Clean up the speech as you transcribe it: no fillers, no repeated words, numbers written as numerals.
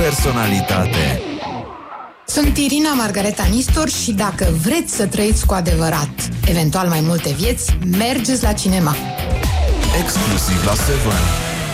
personalitate. Sunt Irina Margareta Nistor și dacă vreți să trăiți cu adevărat, eventual mai multe vieți, mergeți la cinema. Exclusiv la 7.